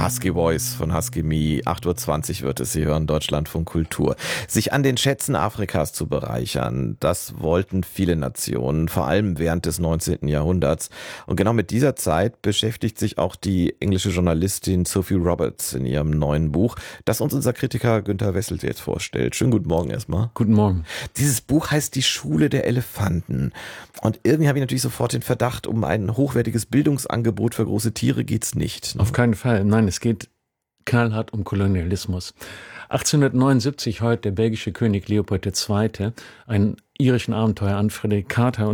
Husky Voice von Husky Me. 8:20 Uhr wird es, Sie hören Deutschlandfunk Kultur. Sich an den Schätzen Afrikas zu bereichern, das wollten viele Nationen, vor allem während des 19. Jahrhunderts. Und genau mit dieser Zeit beschäftigt sich auch die englische Journalistin Sophie Roberts in ihrem neuen Buch, das uns unser Kritiker Günter Wessels jetzt vorstellt. Schönen guten Morgen erstmal. Guten Morgen. Dieses Buch heißt Die Schule der Elefanten. Und irgendwie habe ich natürlich sofort den Verdacht, um ein hochwertiges Bildungsangebot für große Tiere geht's nicht. Auf keinen Fall. Nein, es geht knallhart um Kolonialismus. 1879 heuert der belgische König Leopold II. Einen irischen Abenteuer an Frederik Carter